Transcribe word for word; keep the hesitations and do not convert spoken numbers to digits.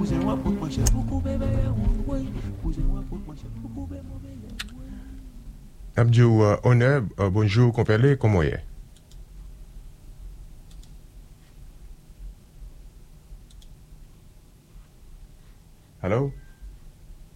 Abdou, uh, honneur, uh, bonjour, compelé, comment est? Hello?